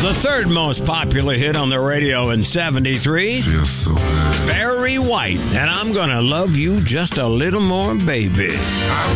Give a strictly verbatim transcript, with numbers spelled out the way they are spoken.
The third most popular hit on the radio in seventy-three. Feels so good. Barry White, and I'm gonna love you just a little more, baby. I